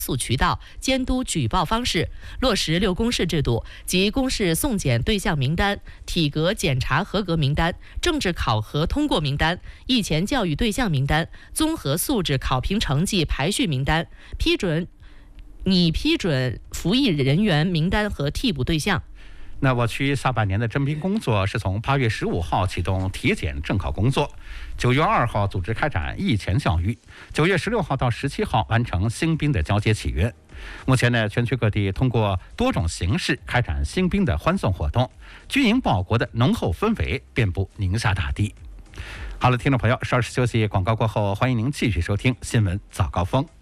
诉渠道、监督举报方式，落实6公示制度及公示送检对象名单、体格检查合格名单、政治考核通过名单、役前教育对象名单、综合素质考评成绩排序名单、批准服役人员名单和替补对象。 那我区下半年的征兵工作是从8月15号启动体检政考工作，9月2号组织开展役前教育，9月16号到17号完成新兵的交接契约。目前呢，全区各地通过多种形式开展新兵的欢送活动，军营报国的浓厚氛围遍布宁夏大地。好了，听众朋友，稍事休息，广告过后，欢迎您继续收听新闻早高峰。